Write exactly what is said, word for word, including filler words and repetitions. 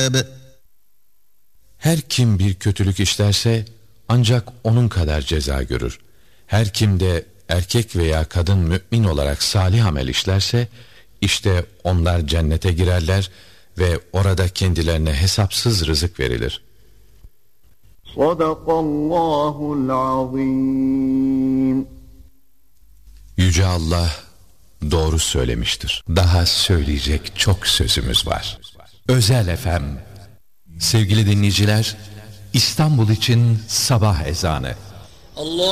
العذاب. Her kim bir kötülük işlerse ancak onun kadar ceza görür. Her kim de erkek veya kadın mümin olarak salih amel işlerse işte onlar cennete girerler ve orada kendilerine hesapsız rızık verilir. Sadakallahul azim. Yüce Allah doğru söylemiştir. Daha söyleyecek çok sözümüz var. Özel F M. Sevgili dinleyiciler, İstanbul için sabah ezanı. Allah